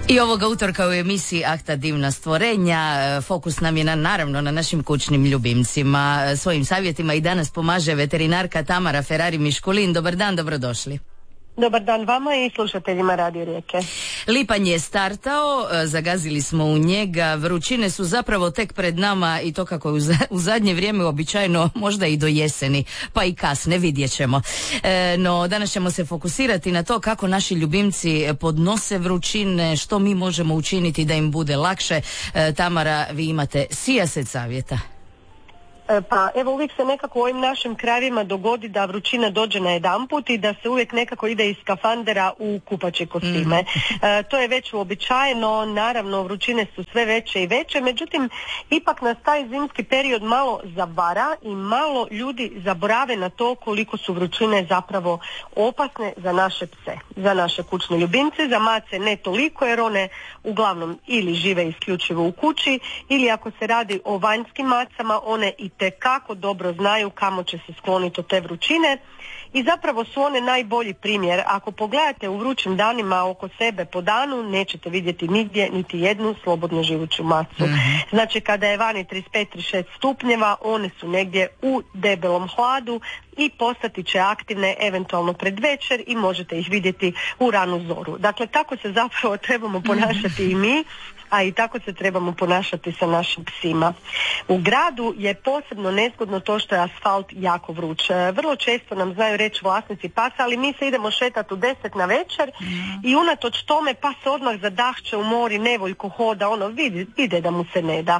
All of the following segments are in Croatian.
I ovoga utorka u emisiji Ahta divna stvorenja fokus nam je naravno na našim kućnim ljubimcima. Svojim savjetima i danas pomaže veterinarka Tamara Ferrari-Miškulin. Dobar dan, dobrodošli. Dobar dan vama i slušateljima Radio Rijeke. Lipanj je startao, zagazili smo u njega, vrućine su zapravo tek pred nama i to kako je u zadnje vrijeme uobičajeno, možda i do jeseni, pa i kasne, vidjet ćemo. No danas ćemo se fokusirati na to kako naši ljubimci podnose vrućine, što mi možemo učiniti da im bude lakše. Tamara, vi imate sijaset savjeta. Pa evo, uvijek se nekako u ovim našim krajevima dogodi da vrućina dođe najedanput i da se uvijek nekako ide iz skafandera u kupaće kostime. To je već uobičajeno, naravno vrućine su sve veće i veće, međutim ipak nas taj zimski period malo zavara i malo ljudi zaborave na to koliko su vrućine zapravo opasne za naše pse, za naše kućne ljubimce, za mace ne toliko jer one uglavnom ili žive isključivo u kući ili ako se radi o vanjskim macama one i tekako dobro znaju kamo će se skloniti od te vrućine i zapravo su one najbolji primjer. Ako pogledate u vrućim danima oko sebe po danu, nećete vidjeti nigdje niti jednu slobodno živuću macu. Znači kada je vani 35-36 stupnjeva, one su negdje u debelom hladu i postati će aktivne eventualno pred večer i možete ih vidjeti u ranu zoru. Dakle, tako se zapravo trebamo ponašati i mi, a i tako se trebamo ponašati sa našim psima. U gradu je posebno nezgodno to što je asfalt jako vruć. Vrlo često nam znaju reći vlasnici pasa, ali mi se idemo šetati u 10 na večer i unatoč tome pas se odmah zadahće u mori, nevoljko hoda, vide da mu se ne da.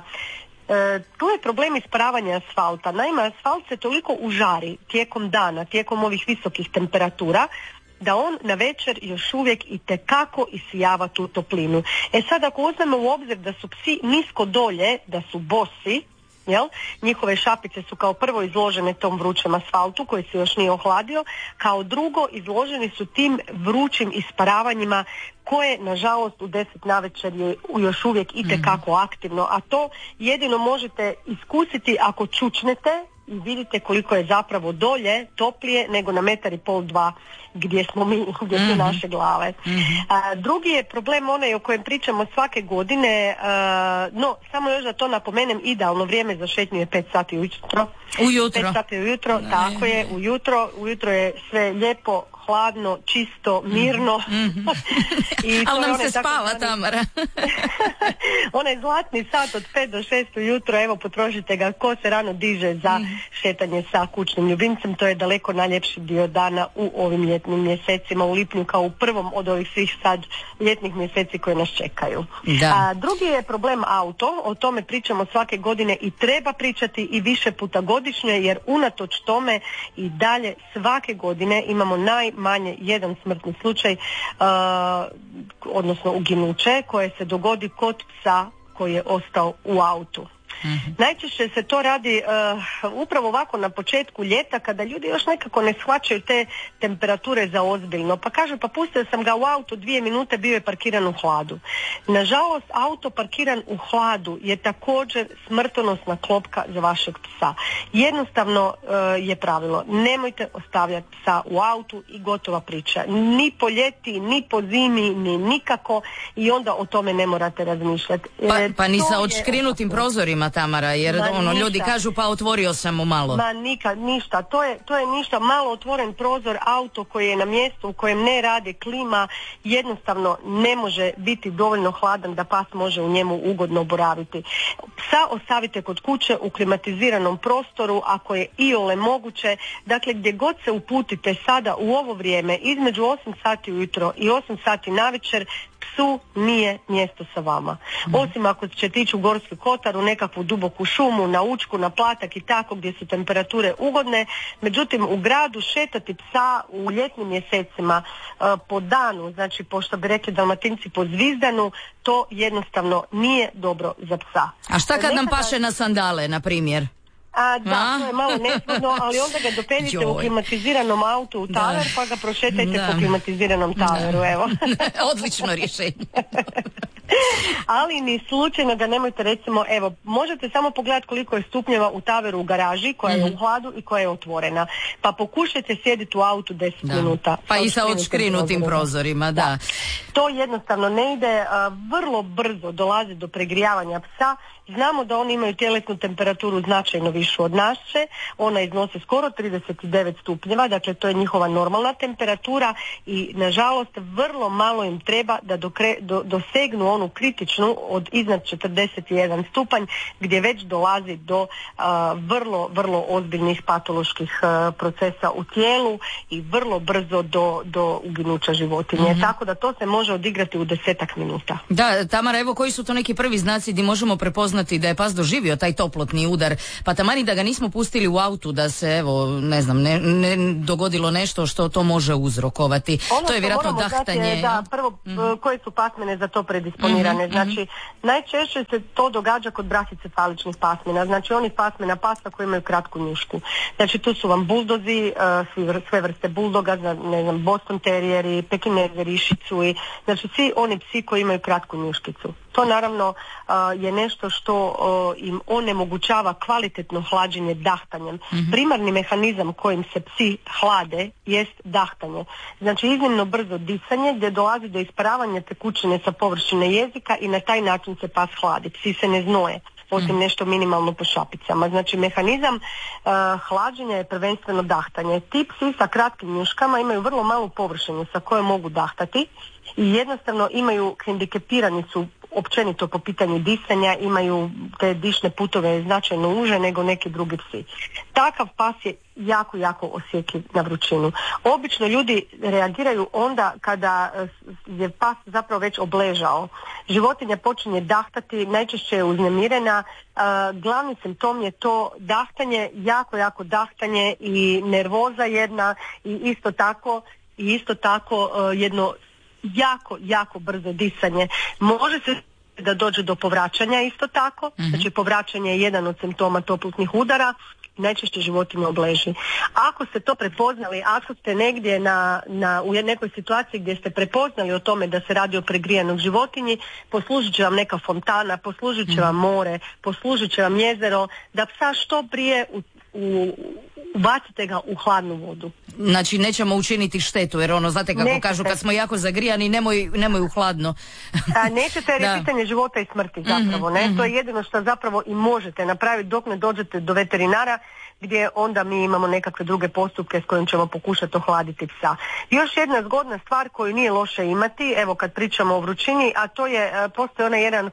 Tu je problem isparavanja asfalta. Naime, asfalt se toliko užari tijekom dana, tijekom ovih visokih temperatura, da on na večer još uvijek itekako isijava tu toplinu. Sad ako uzmemo u obzir da su psi nisko dolje, da su bosi, njihove šapice su kao prvo izložene tom vrućem asfaltu koji se još nije ohladio, kao drugo izloženi su tim vrućim isparavanjima koje nažalost u 10 navečer je još uvijek itekako aktivno, a to jedino možete iskusiti ako čučnete i vidite koliko je zapravo dolje toplije nego na 1,5 do 2 gdje smo mi, gdje su naše glave. Drugi je problem onaj o kojem pričamo svake godine, no samo još da to napomenem, idealno vrijeme za šetnju je 5 sati ujutro. 5 sati ujutro, tako je, ujutro je sve lijepo, hladno, čisto, mirno. Ali nam se spava, Tamara. Onaj zlatni sat od 5 do 6 ujutro, evo potrošite ga, ko se rano diže za šetanje sa kućnim ljubimcem, to je daleko najljepši dio dana u ovim ljetnim mjesecima, u lipnju kao u prvom od ovih svih sad ljetnih mjeseci koje nas čekaju. Drugi je problem auto, o tome pričamo svake godine i treba pričati i više puta godišnje, jer unatoč tome i dalje svake godine imamo najmanje jedan smrtni slučaj, odnosno uginuće koje se dogodi kod psa koji je ostao u autu. Najčešće se to radi upravo ovako na početku ljeta kada ljudi još nekako ne shvaćaju te temperature za ozbiljno, pa kažu pa pustio sam ga u auto 2 minute, bio je parkiran u hladu. Nažalost, auto parkiran u hladu je također smrtonosna klopka za vašeg psa. Jednostavno je pravilo, nemojte ostavljati psa u autu i gotova priča. Ni po ljeti, ni po zimi, ni nikako, i onda o tome ne morate razmišljati. Pa ni sa odškrinutim prozorima, Tamara, jer ljudi kažu pa otvorio sam mu malo. Ništa, to je ništa, malo otvoren prozor, auto koji je na mjestu u kojem ne radi klima jednostavno ne može biti dovoljno hladan da pas može u njemu ugodno boraviti. Psa ostavite kod kuće u klimatiziranom prostoru ako je iole moguće, dakle gdje god se uputite sada u ovo vrijeme između 8 sati ujutro i 8 sati navečer, psu nije mjesto sa vama. Osim ako ćete ići u Gorski kotar, u nekakvu duboku šumu, na Učku, na Platak i tako gdje su temperature ugodne. Međutim, u gradu šetati psa u ljetnim mjesecima po danu, znači pošto bi rekli Dalmatinci po zvizdanu, to jednostavno nije dobro za psa. A šta kad nam paše na sandale, na primjer? To je malo nezgodno, ali onda ga dopeljite u klimatiziranom autu u taler, pa ga prošetajte po klimatiziranom taleru, evo. Odlično rješenje. Ali ni slučajno da nemojte, recimo, evo, možete samo pogledati koliko je stupnjeva u taveru u garaži koja je u hladu i koja je otvorena. Pa pokušajte sjediti u autu 10 minuta. Pa i sa odškrinutim prozorima, da. To jednostavno ne ide, vrlo brzo dolazi do pregrijavanja psa. Znamo da oni imaju tjelesnu temperaturu značajno višu od naše, ona iznosi skoro 39 stupnjeva, dakle to je njihova normalna temperatura i nažalost vrlo malo im treba da dosegnu onu kritičnu od iznad 41 stupanj gdje već dolazi do vrlo, vrlo ozbiljnih patoloških procesa u tijelu i vrlo brzo do uginuća životinje. Tako da to se može odigrati u 10 minuta. Da, Tamara, evo koji su to neki prvi znaci gdje možemo prepoznati da je pas doživio taj toplotni udar, pa taman i da ga nismo pustili u autu, da se, evo, ne znam, ne dogodilo nešto što to može uzrokovati. Ono to je vjerojatno dahtanje. Da, prvo, koje su pasmine za to predisponirane. Znači, najčešće se to događa kod brahicefaličnih pasmina, znači onih pasmina pasa koji imaju kratku njušku. Znači, tu su vam buldozi, sve vrste buldoga, ne znam, Boston terijeri, pekinezeri, šicuji, znači svi oni psi koji imaju kratku njuškicu. To naravno je nešto što im onemogućava kvalitetno hlađenje dahtanjem. Primarni mehanizam kojim se psi hlade jest dahtanje. Znači iznimno brzo disanje gdje dolazi do isparavanja tekućine sa površine jezika i na taj način se pas hladi. Psi se ne znoje, osim nešto minimalno po šapicama. Znači mehanizam hlađenja je prvenstveno dahtanje. Ti psi sa kratkim njuškama imaju vrlo malu površinu sa kojom mogu dahtati i jednostavno imaju, hendikepirani su općenito po pitanju disanja, imaju te dišne putove značajno uže nego neki drugi psi. Takav pas je jako, jako osjetljiv na vrućinu. Obično ljudi reagiraju onda kada je pas zapravo već obležao. Životinja počinje dahtati, najčešće je uznemirena. Glavni simptom je to dahtanje, jako, jako dahtanje i nervoza jedna i isto tako jedno jako, jako brzo disanje. Može se da dođe do povraćanja isto tako, znači povraćanje je jedan od simptoma toplotnih udara, najčešće životinja obleži. Ako ste to prepoznali, ako ste negdje u nekoj situaciji gdje ste prepoznali o tome da se radi o pregrijanog životinji, poslužit će vam neka fontana, poslužit će vam more, poslužit će vam jezero, da psa što prije ubacite ga u hladnu vodu. Znači nećemo učiniti štetu, jer ono, znate kako kažu, kad smo jako zagrijani, nemoj u hladno. Nećete, jer je pitanje života i smrti zapravo, ne? To je jedino što zapravo i možete napraviti dok ne dođete do veterinara, gdje onda mi imamo nekakve druge postupke s kojim ćemo pokušati ohladiti psa. Još jedna zgodna stvar koju nije loše imati, evo kad pričamo o vrućini, a to je, postoji onaj jedan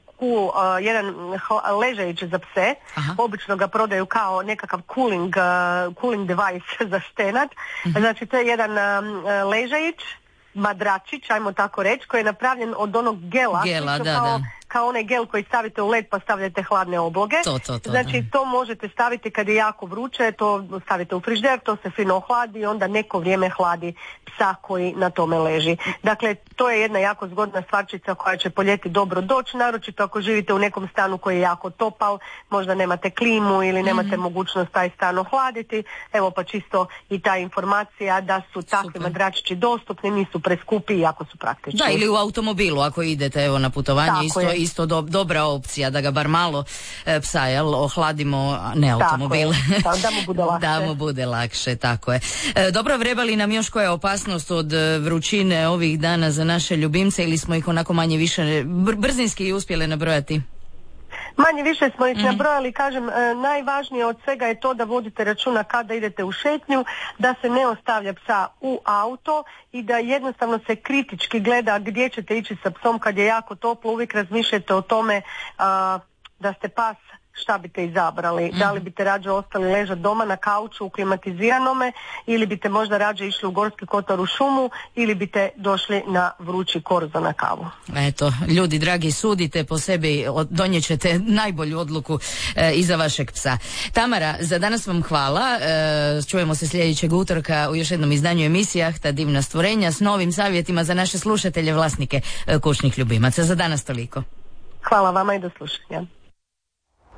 ležajić za pse. Obično ga prodaju kao nekakav cooling device za štenad. Znači to je jedan ležajić, madračić, ajmo tako reći, koji je napravljen od onog gela kao onaj gel koji stavite u led pa stavljate hladne obloge. Znači to možete staviti kad je jako vruće, to stavite u frižider, to se fino ohladi i onda neko vrijeme hladi psa koji na tome leži. Dakle, to je jedna jako zgodna stvarčica koja će po ljeti dobro doći, naročito ako živite u nekom stanu koji je jako topal, možda nemate klimu ili nemate mogućnost taj stan ohladiti. Evo pa čisto i ta informacija da su takvi madračići dostupni, nisu preskupi i jako su praktični. Da, ili u automobilu ako idete evo na putovanje, isto dobra opcija da ga bar malo psa ohladimo, ne automobil. Da mu bude lakše. Da mu bude lakše, tako je. Dobro, vreba li nam još koja opasnost od vrućine ovih dana za naše ljubimce ili smo ih onako manje više brzinski uspjeli nabrojati? Manje više smo ih nabrojali, kažem, najvažnije od svega je to da vodite računa kada idete u šetnju, da se ne ostavlja psa u auto i da jednostavno se kritički gleda gdje ćete ići sa psom kad je jako toplo. Uvijek razmišljate o tome da ste pas, šta biste izabrali? Da li biste rađe ostali ležati doma na kauču u klimatiziranome ili biste možda rađe išli u Gorski kotar u šumu ili biste došli na vrući korzo na kavu? Eto, ljudi dragi, sudite po sebi, donijet ćete najbolju odluku i za vašeg psa. Tamara, za danas vam hvala. Čujemo se sljedećeg utorka u još jednom izdanju emisije Ta divna stvorenja s novim savjetima za naše slušatelje, vlasnike kućnih ljubimaca. Za danas toliko. Hvala vama i do slušanja.